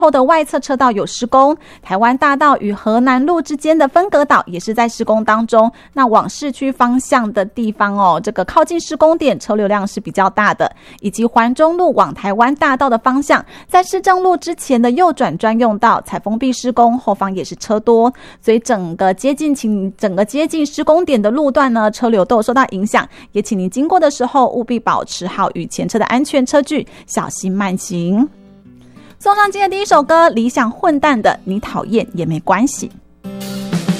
后的外侧车道有施工，台湾大道与河南路之间的分隔岛也是在施工当中。那往市区方向的地方这个靠近施工点车流量是比较大的，以及环中路往台湾大道的方向，在市政路之前的右转专用道采封闭施工，后方也是车多，所以整个接近施工点的路段呢，车流都有受到影响，也请您经过的时候务必保持好与前车的安全车距，小心慢行。送上今天的第一首歌，理想混蛋的你讨厌也没关系。